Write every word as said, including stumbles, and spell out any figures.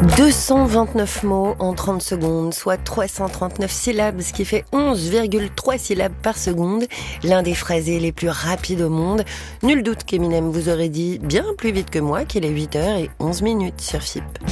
deux cent vingt-neuf mots en trente secondes, soit trois cent trente-neuf syllabes, ce qui fait onze virgule trois syllabes par seconde. L'un des phrasés les plus rapides au monde. Nul doute qu'Eminem vous aurait dit bien plus vite que moi qu'il est huit heures onze minutes sur F I P.